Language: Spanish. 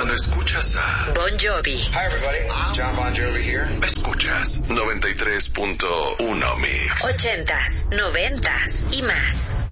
cuando escuchas a Bon Jovi. Hi everybody, this is John Bon Jovi here. Escuchas 93.1 Mix. 80s, 90s y más.